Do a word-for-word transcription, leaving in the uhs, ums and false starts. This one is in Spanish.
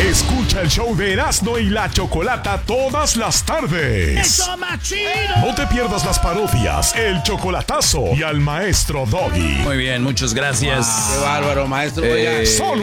Escucha el show de Erasmo y la Chocolata todas las tardes. ¡Eso, machino! No te pierdas las parodias, el chocolatazo y al maestro Doggy. Muy bien, muchas gracias. Qué bárbaro, maestro. Eh, Solo